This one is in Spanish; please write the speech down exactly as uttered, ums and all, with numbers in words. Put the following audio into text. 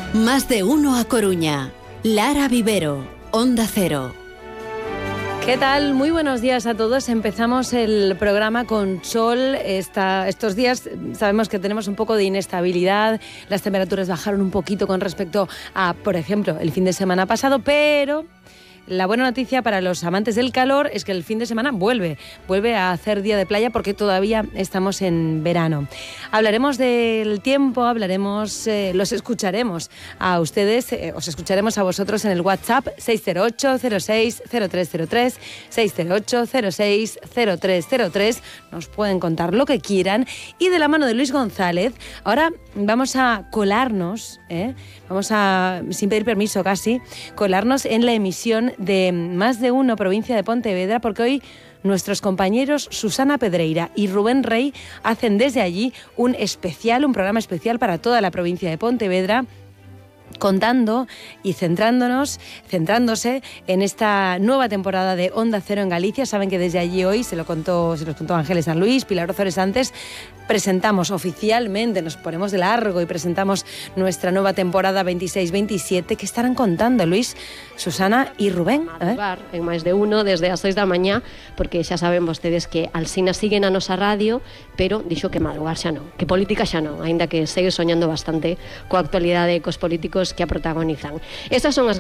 Más de uno a Coruña. Lara Vivero, Onda Cero. ¿Qué tal? Muy buenos días a todos. Empezamos el programa con sol. Esta, estos días sabemos que tenemos un poco de inestabilidad. Las temperaturas bajaron un poquito con respecto a, por ejemplo, el fin de semana pasado, pero la buena noticia para los amantes del calor es que el fin de semana vuelve, vuelve a hacer día de playa porque todavía estamos en verano. Hablaremos del tiempo, hablaremos, eh, los escucharemos a ustedes, eh, os escucharemos a vosotros en el WhatsApp seis cero ocho cero seis cero tres cero tres, seis cero ocho cero seis cero tres cero tres. Nos pueden contar lo que quieran. Y de la mano de Luis González, ahora vamos a colarnos, ¿eh? vamos a, sin pedir permiso casi, colarnos en la emisión de Más de Uno, provincia de Pontevedra, porque hoy nuestros compañeros Susana Pedreira y Rubén Rey hacen desde allí un especial, un programa especial para toda la provincia de Pontevedra, contando y centrándonos, centrándose en esta nueva temporada de Onda Cero en Galicia. Saben que desde allí hoy, se lo contó, se los contó Ángeles San Luis, Pilar Ozores antes, presentamos oficialmente, nos ponemos de largo y presentamos nuestra nueva temporada veintiséis veintisiete, que estarán contando Luis, Susana y Rubén. Madrugar en Máis de Uno desde as seis da mañá, porque xa saben vostedes que Alsina siguen a nosa radio, pero dixo que madrugar xa non, que política xa non, aínda que segue soñando bastante coa actualidade e cos políticos que a protagonizan. Estas son as